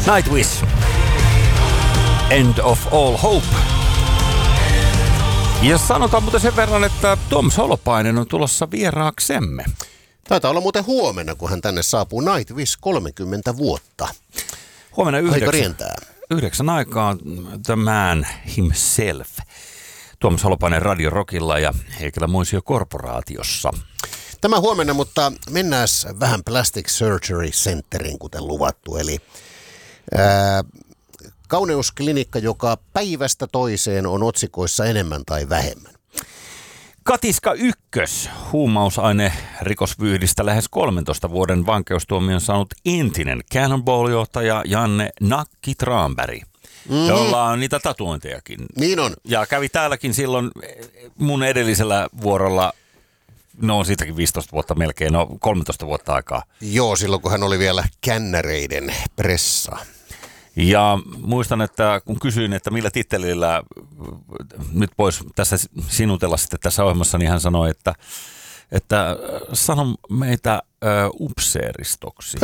Nightwish. End of all hope. Ja sanotaan muuten sen verran, että Tom Holopainen on tulossa vieraaksemme. Taitaa olla muuten huomenna, kun hän tänne saapuu. Nightwish 30 vuotta. Huomenna 9 aikaan the man himself. Tuomas Holopainen Radio Rockilla ja Heikelä Muisio Korporaatiossa. Tämä huomenna, mutta mennään vähän Plastic Surgery Centeriin, kuten luvattu. Eli kauneusklinikka, joka päivästä toiseen on otsikoissa enemmän tai vähemmän. Katiska 1. Huumausaine rikosvyyhdistä lähes 13 vuoden vankeustuomion saanut entinen Cannonball-johtaja Janne Nakki Tranberg, jolla on niitä tatuointejakin. Niin on. Ja kävi täälläkin silloin mun edellisellä vuorolla, no siitäkin 15 vuotta melkein, 13 vuotta aikaa. Joo, silloin kun hän oli vielä kännäreiden pressa. Ja muistan, että kun kysyin, että millä tittelillä nyt pois tässä sinutella sitten tässä ohjelmassa, niin hän sanoi, että sano meitä upseeristoksi.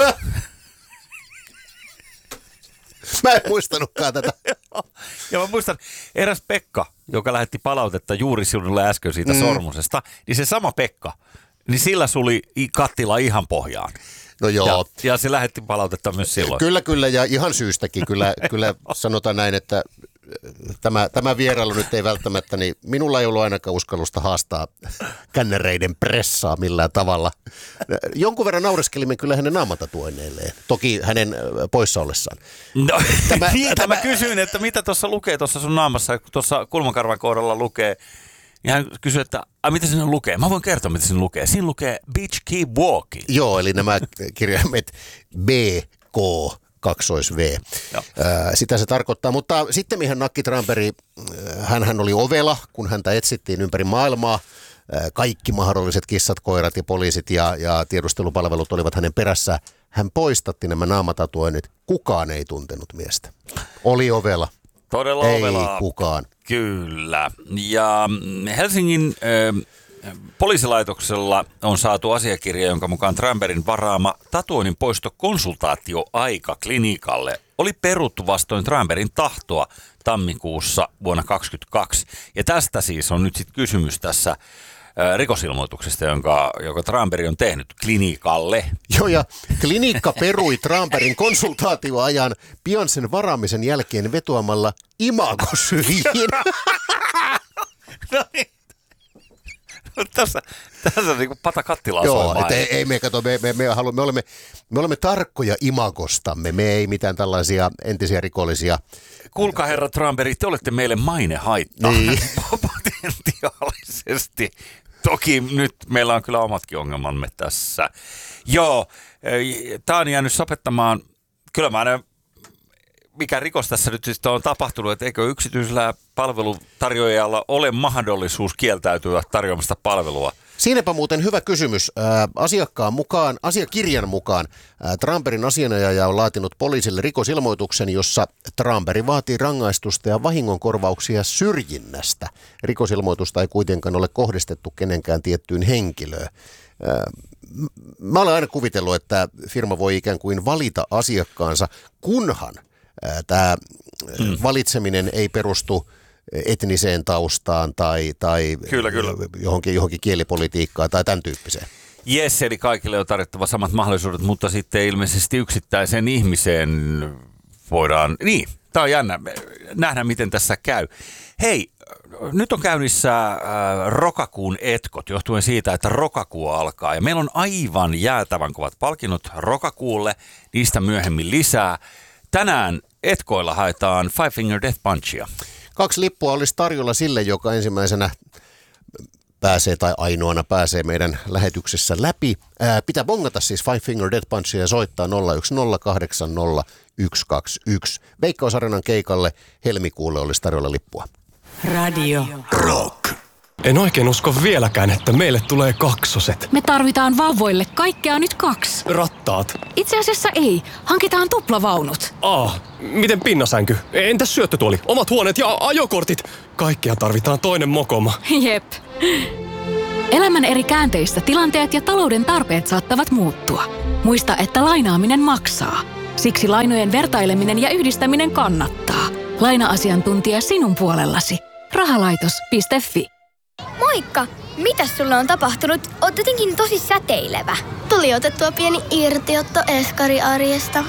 Mä en muistanutkaan tätä. Ja mä muistan, eräs Pekka, joka lähetti palautetta juuri sinulle äsken siitä sormusesta, niin se sama Pekka, niin sillä suli kattila ihan pohjaan. No joo. Ja se lähetti palautetta myös silloin. Kyllä, ja ihan syystäkin. Kyllä sanotaan näin, että tämä vierailu nyt ei välttämättä, niin minulla ei ollut ainakaan uskallusta haastaa kännäreiden pressaa millään tavalla. Jonkun verran naureskelimme kyllä hänen naamatatuoinneilleen, toki hänen poissa ollessaan. No, mä kysyin, että mitä tuossa lukee tuossa sun naamassa, kun tuossa kulmakarvan kohdalla lukee. Ja hän kysyi, että mitä siinä lukee? Mä voin kertoa, mitä siinä lukee. Siinä lukee Bitch Keep Walking. Joo, eli nämä kirjaimet B, K, 2V. Sitä se tarkoittaa, mutta sitten mihin Nakki Tranberg, hän oli ovela, kun häntä etsittiin ympäri maailmaa. Kaikki mahdolliset kissat, koirat ja poliisit ja tiedustelupalvelut olivat hänen perässä. Hän poistatti nämä naamatatuoinnit. Kukaan ei tuntenut miestä. Oli ovela. Todella ovela. Ei kukaan. Kyllä. Ja Helsingin poliisilaitoksella on saatu asiakirja, jonka mukaan Tranbergin varaama tatuoinnin poistokonsultaatioaika klinikalle oli peruttu vastoin Tranbergin tahtoa tammikuussa vuonna 2022. Ja tästä siis on nyt sitten kysymys tässä rikosilmoituksesta, jonka Tranberg on tehnyt klinikalle. Joo, ja klinikka perui Tranbergin konsultaatioajan pian sen varaamisen jälkeen vetoamalla imagosyihin. No niin. Tässä on niin kuin pata kattilaa soimaan. Joo, ei me kato, me olemme tarkkoja imagostamme, me ei mitään tällaisia entisiä rikollisia. Kuulkaa herra Tranberg, te olette meille mainehaittaa niin. Potentiaalisesti. Toki nyt meillä on kyllä omatkin ongelmamme tässä. Joo, tää on jäänyt sopettamaan, kyllä mä aina, mikä rikos tässä nyt siis on tapahtunut, että eikö yksityisellä palvelutarjoajalla ole mahdollisuus kieltäytyä tarjoamasta palvelua? Siinäpä muuten hyvä kysymys. Asiakirjan mukaan Tranbergin asianajaja on laatinut poliisille rikosilmoituksen, jossa Tranberg vaatii rangaistusta ja vahingonkorvauksia syrjinnästä. Rikosilmoitusta ei kuitenkaan ole kohdistettu kenenkään tiettyyn henkilöön. Mä olen aina kuvitellut, että firma voi ikään kuin valita asiakkaansa, kunhan tämä valitseminen ei perustu etniseen taustaan tai kyllä. Johonkin kielipolitiikkaan tai tämän tyyppiseen. Jes, eli kaikille on tarjottava samat mahdollisuudet, mutta sitten ilmeisesti yksittäiseen ihmiseen voidaan, niin, tämä on jännä, nähdään miten tässä käy. Hei, nyt on käynnissä Rokakuun etkot, johtuen siitä, että Rokakuu alkaa ja meillä on aivan jäätävän kovat palkinnot Rokakuulle, niistä myöhemmin lisää. Tänään etkoilla haetaan Five Finger Death Punchia. 2 lippua olisi tarjolla sille, joka ensimmäisenä pääsee tai ainoana pääsee meidän lähetyksessä läpi. Pitää bongata siis Five Finger Death Punchia ja soittaa 010800121. Veikkaus-areenan keikalle helmikuulle olisi tarjolla lippua. Radio Rock. En oikein usko vieläkään, että meille tulee kaksoset. Me tarvitaan vauvoille kaikkea nyt 2. Rattaat. Itse asiassa ei. Hankitaan tuplavaunut. Miten pinnasänky? Entäs syöttötuoli? Omat huoneet ja ajokortit? Kaikkea tarvitaan toinen mokoma. Jep. Elämän eri käänteistä tilanteet ja talouden tarpeet saattavat muuttua. Muista, että lainaaminen maksaa. Siksi lainojen vertaileminen ja yhdistäminen kannattaa. Laina-asiantuntija sinun puolellasi. Rahalaitos.fi. Moikka! Mitäs sulle on tapahtunut? Oot jotenkin tosi säteilevä. Tuli otettua pieni irtiotto eskariarjesta.